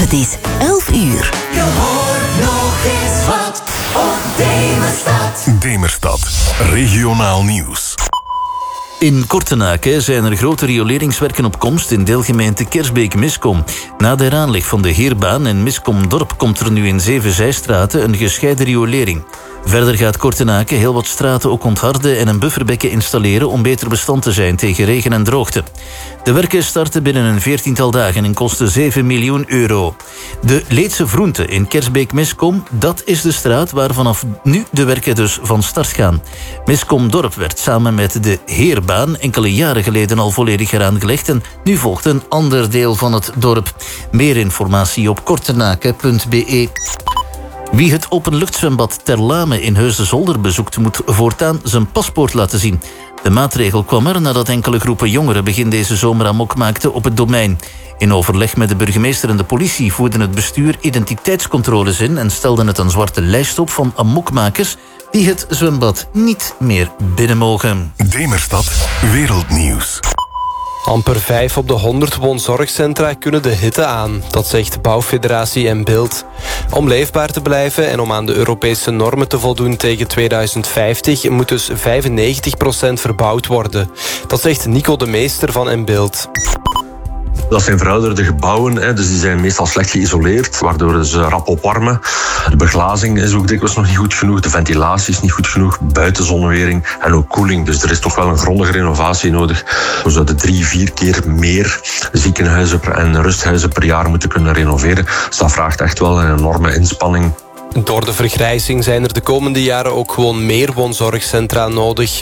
Het is 11 uur. Je hoort nog eens wat op Demerstad. Demerstad, regionaal nieuws. In Kortenaken zijn er grote rioleringswerken op komst in deelgemeente Kersbeek-Miskom. Na de heraanleg van de Heerbaan in Miskom-dorp komt er nu in 7 zijstraten een gescheiden riolering. Verder gaat Kortenaken heel wat straten ook ontharden en een bufferbekken installeren om beter bestand te zijn tegen regen en droogte. De werken starten binnen een 14-tal dagen en kosten 7 miljoen euro. De Leedse Vroente in Kersbeek-Miskom, dat is de straat waar vanaf nu de werken dus van start gaan. Miskom-dorp werd samen met de Heerbaan enkele jaren geleden al volledig eraan gelegd en nu volgt een ander deel van het dorp. Meer informatie op kortenaken.be. Wie het openluchtzwembad Ter Lame in Heusden-Zolder bezoekt, moet voortaan zijn paspoort laten zien. De maatregel kwam er nadat enkele groepen jongeren begin deze zomer amok maakten op het domein. In overleg met de burgemeester en de politie voerde het bestuur identiteitscontroles in en stelde het een zwarte lijst op van amokmakers die het zwembad niet meer binnen mogen. Demerstad, wereldnieuws. Amper 5 op de 100 woonzorgcentra kunnen de hitte aan. Dat zegt Bouwfederatie en Beeld. Om leefbaar te blijven en om aan de Europese normen te voldoen tegen 2050... moet dus 95% verbouwd worden. Dat zegt Nico de Meester van en Beeld. Dat zijn verouderde gebouwen, dus die zijn meestal slecht geïsoleerd, waardoor ze rap opwarmen. De beglazing is ook dikwijls nog niet goed genoeg, de ventilatie is niet goed genoeg, buitenzonnewering en ook koeling. Dus er is toch wel een grondige renovatie nodig. We zouden 3-4 keer meer ziekenhuizen en rusthuizen per jaar moeten kunnen renoveren. Dus dat vraagt echt wel een enorme inspanning. Door de vergrijzing zijn er de komende jaren ook gewoon meer woonzorgcentra nodig.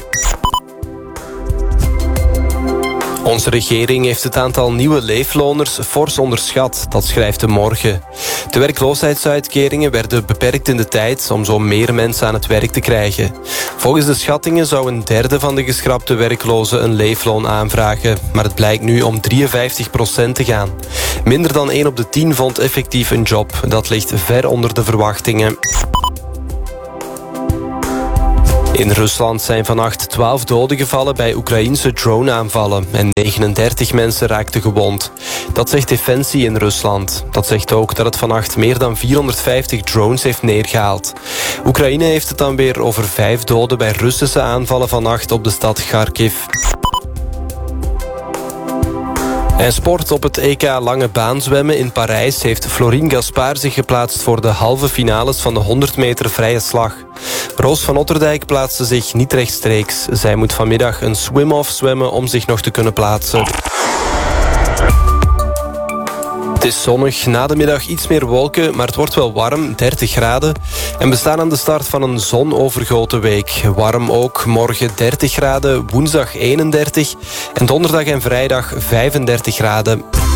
Onze regering heeft het aantal nieuwe leefloners fors onderschat, dat schrijft De Morgen. De werkloosheidsuitkeringen werden beperkt in de tijd om zo meer mensen aan het werk te krijgen. Volgens de schattingen zou een derde van de geschrapte werklozen een leefloon aanvragen, maar het blijkt nu om 53% te gaan. Minder dan 1 op de 10 vond effectief een job. Dat ligt ver onder de verwachtingen. In Rusland zijn vannacht 12 doden gevallen bij Oekraïense drone-aanvallen en 39 mensen raakten gewond. Dat zegt Defensie in Rusland. Dat zegt ook dat het vannacht meer dan 450 drones heeft neergehaald. Oekraïne heeft het dan weer over 5 doden bij Russische aanvallen vannacht op de stad Kharkiv. En sport op het EK lange baan zwemmen in Parijs heeft Florine Gaspard zich geplaatst voor de halve finales van de 100 meter vrije slag. Roos van Otterdijk plaatste zich niet rechtstreeks. Zij moet vanmiddag een swim-off zwemmen om zich nog te kunnen plaatsen. Het is zonnig, na de middag iets meer wolken, maar het wordt wel warm, 30 graden. En we staan aan de start van een zonovergoten week. Warm ook, morgen 30 graden, woensdag 31 en donderdag en vrijdag 35 graden.